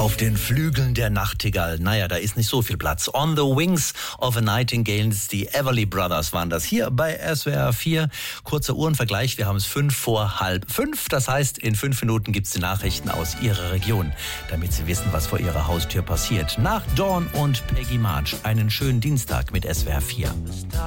Auf den Flügeln der Nachtigall, naja, da ist nicht so viel Platz. On the Wings of a Nightingale, die Everly Brothers waren das hier bei SWR 4. Kurzer Uhrenvergleich, wir haben es 5:45. Das heißt, in 5 Minuten gibt es die Nachrichten aus Ihrer Region, damit Sie wissen, was vor Ihrer Haustür passiert. Nach Dawn und Peggy March, einen schönen Dienstag mit SWR 4.